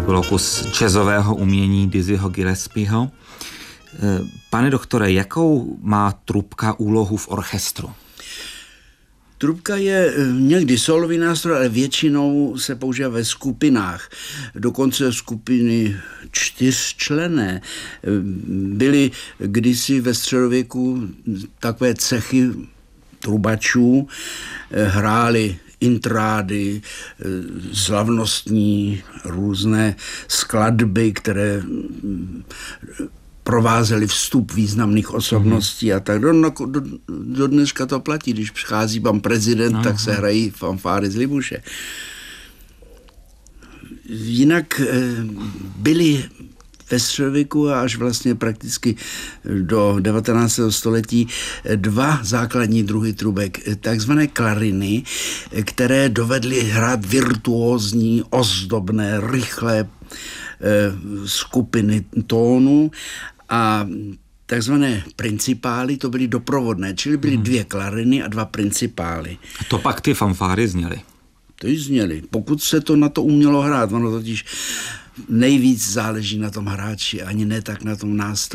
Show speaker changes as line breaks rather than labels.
bylo kus jazzového umění Dizzyho Gillespieho. Pane doktore, jakou má trubka úlohu v orchestru?
Trubka je někdy solový nástroj, ale většinou se používá ve skupinách. Dokonce skupiny 4členné. Byly kdysi ve středověku takové cechy trubačů, hráli intrády, slavnostní různé skladby, které provázely vstup významných osobností a tak. Do dneška to platí, když přichází pan prezident, tak se hrají fanfáry z Libuše. Jinak byly ve středověku a až vlastně prakticky do 19. století dva základní druhy trubek, takzvané klariny, které dovedly hrát virtuózní, ozdobné, rychlé skupiny tónů a takzvané principály, to byly doprovodné, čili byly dvě klariny a dva principály.
A to pak ty fanfáry zněly?
To ji zněly, pokud se to na to umělo hrát, ono totiž nejvíc záleží na tom hráči, ani ne tak na tom nástroji.